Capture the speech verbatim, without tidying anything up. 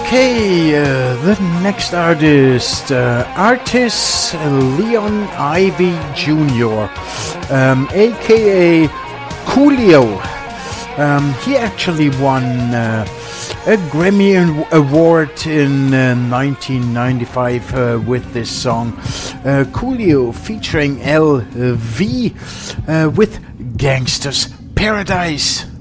Okay, uh, the next artist, uh, artist Leon Ivy Junior, um, aka Coolio. Um, he actually won uh, a Grammy Award in uh, nineteen ninety-five uh, with this song, uh, Coolio featuring L V uh, with Gangsta's Paradise.